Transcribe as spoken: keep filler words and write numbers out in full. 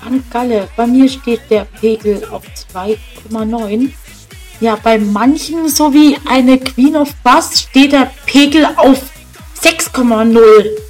Sankt Galle. Bei mir steht der Pegel auf zwei Komma neun. Ja, bei manchen, so wie eine Queen of Bass, steht der Pegel auf sechs Komma null.